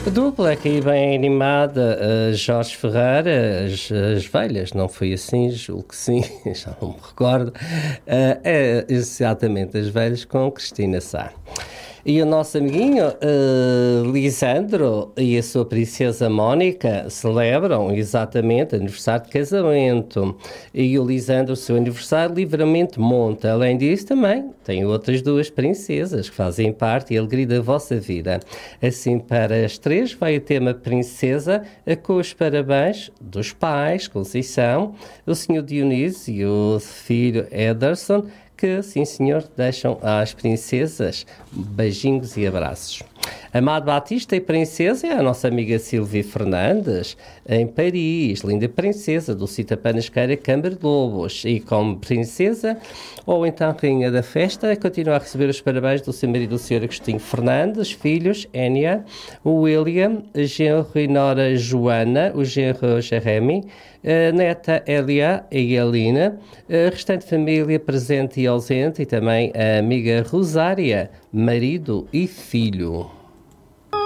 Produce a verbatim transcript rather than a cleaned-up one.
Dupla aqui bem animada, uh, Jorge Ferreira, as, as velhas, não foi assim, julgo que sim, já não me recordo, uh, é exatamente as velhas com Cristina Sá. E o nosso amiguinho uh, Lisandro e a sua princesa Mónica celebram exatamente aniversário de casamento. E o Lisandro, o seu aniversário, livremente monta. Além disso, também tem outras duas princesas que fazem parte e alegria da vossa vida. Assim, para as três, vai o tema Princesa, com os parabéns dos pais, Conceição, o senhor Dionísio e o filho Ederson, que, sim senhor, deixam às princesas beijinhos e abraços. Amado Batista e princesa é a nossa amiga Silvia Fernandes, em Paris, linda princesa do Cita Panasqueira Câmara de Lobos, e como princesa, ou então rainha da festa, continua a receber os parabéns do seu marido, o senhor Agostinho Fernandes, filhos, Énia, o William, genro e nora Joana, o genro Jeremy, a neta Elia e Elina, a restante família presente e ausente, e também a amiga Rosária, marido e filho.